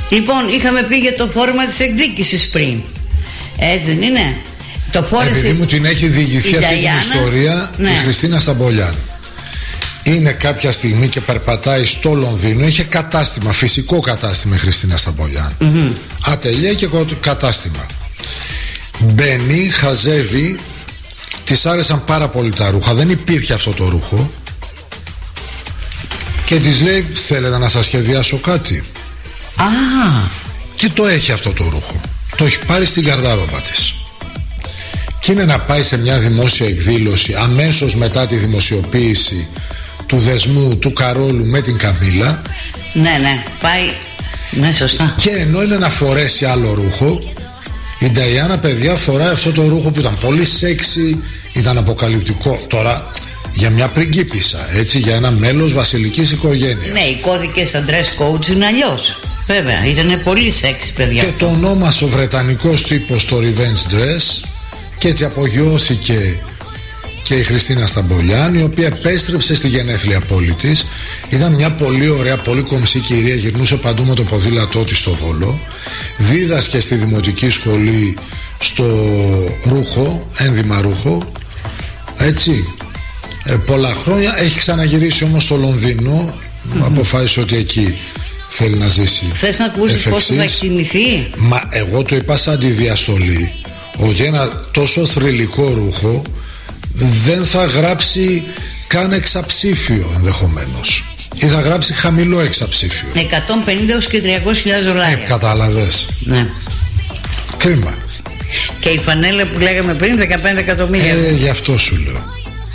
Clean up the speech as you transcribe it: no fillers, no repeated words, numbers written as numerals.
Λοιπόν, είχαμε πει για το φόρμα της εκδίκησης πριν. Έτσι δεν είναι? Το φόρεσε. Επειδή μου την έχει διηγηθεί αυτή την ιστορία, ναι, η Χριστίνα Σταμπολιάν. Είναι κάποια στιγμή και περπατάει στο Λονδίνο. Είχε κατάστημα, φυσικό κατάστημα η Χριστίνα Σταμπολιάν. Ατελιέ και κατάστημα. Μπαίνει, χαζεύει. Της άρεσαν πάρα πολύ τα ρούχα. Δεν υπήρχε αυτό το ρούχο. Και της λέει, θέλετε να σας σχεδιάσω κάτι? Και το έχει αυτό το ρούχο. Το έχει πάρει στην καρδάροπα της. Και είναι να πάει σε μια δημόσια εκδήλωση αμέσως μετά τη δημοσιοποίηση του δεσμού του Καρόλου με την Καμίλα. Ναι, πάει. Ναι, σωστά. Και ενώ είναι να φορέσει άλλο ρούχο, η Νταϊάννα, παιδιά, φοράει αυτό το ρούχο που ήταν πολύ σεξι, ήταν αποκαλυπτικό. Τώρα για μια πριγκίπισσα, έτσι, για ένα μέλος βασιλικής οικογένειας. Ναι, οι κώδικες σαν dress codes είναι αλλιώς. Βέβαια, ήταν πολύ σεξι, παιδιά. Και το ονόμασε ο βρετανικός τύπος στο revenge dress. Και έτσι απογειώθηκε και η Χριστίνα Σταμπολιάν, η οποία επέστρεψε στη γενέθλια πόλη της. Ήταν μια πολύ ωραία, πολύ κομψή κυρία, γυρνούσε παντού με το ποδήλατό της στο Βόλο. Δίδασκε στη δημοτική σχολή στο ρούχο, ένδυμα ρούχο, έτσι, πολλά χρόνια. Έχει ξαναγυρίσει όμως στο Λονδίνο, αποφάσισε ότι εκεί θέλει να ζήσει. Θες να ακούσεις πώς θα εκτιμηθεί? Μα εγώ το είπα σαν τη διαστολή, ότι ένα τόσο θρυλικό ρούχο δεν θα γράψει καν εξαψήφιο ενδεχομένως, ή θα γράψει χαμηλό εξαψήφιο. 150 έως και 300.000 δολάρια. Κατάλαβες. Ναι. Κρίμα. Και η φανέλα που λέγαμε πριν 15 εκατομμύρια. Γι' αυτό σου λέω.